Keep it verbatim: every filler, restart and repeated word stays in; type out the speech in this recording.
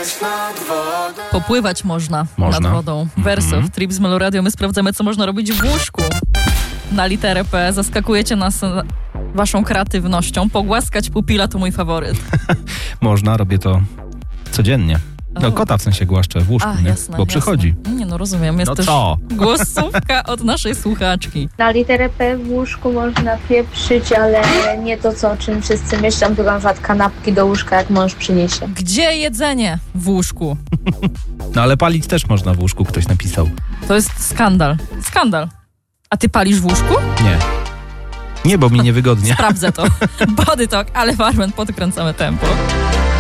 Popływać można, Można. nad wodą. Wersow, Mhm. Trip z Melo Radio. My sprawdzamy, co można robić w łóżku. Na literę P. Zaskakujecie nas waszą kreatywnością. Pogłaskać pupila to mój faworyt. Można, robię to codziennie. No O. kota w sensie głaszczę w łóżku, A, nie? jasne, Bo przychodzi. Jasne. Nie no, rozumiem. Jest No też co? głosówka od naszej słuchaczki. Na literę P w łóżku można pieprzyć, ale nie to, co o czym wszyscy myślą, tylko na przykład kanapki do łóżka, jak mąż przyniesie. Gdzie jedzenie w łóżku? No ale palić też można w łóżku, ktoś napisał. To jest skandal. Skandal. A ty palisz w łóżku? Nie. Nie, bo mi niewygodnie. Sprawdzę to. Body Talk, ale barman, podkręcamy tempo.